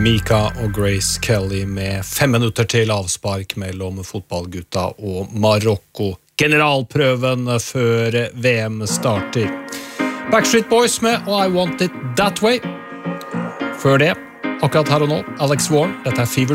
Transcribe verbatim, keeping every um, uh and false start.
Mika og Grace Kelly med fem minutter til avspark mellom fotballgutta og Marokko. Generalprøven før V M starter. Backstreet Boys med I Want It That Way. Før det, akkurat her og nå, Alex Warren, dette er Fever